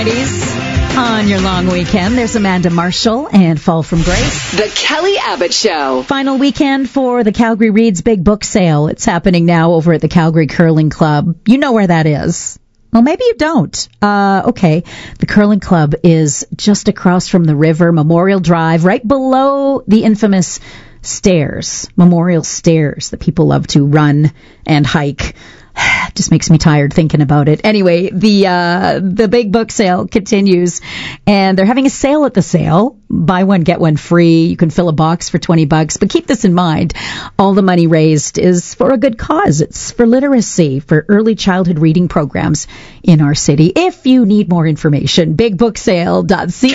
On your long weekend, there's Amanda Marshall and Fall from Grace. The Kelly Abbott Show. Final weekend for the Calgary Reads Big Book Sale. It's happening now over at the Calgary Curling Club. You know where that is. Well, maybe you don't. Okay. The Curling Club is just across from the river, Memorial Drive, right below the infamous stairs, Memorial Stairs that people love to run and hike. Just makes me tired thinking about it. Anyway, the big book sale continues, and they're having a sale at the sale. Buy one, get one free. You can fill a box for $20. But keep this in mind. All the money raised is for a good cause. It's for literacy, for early childhood reading programs in our city. If you need more information, bigbook.ca.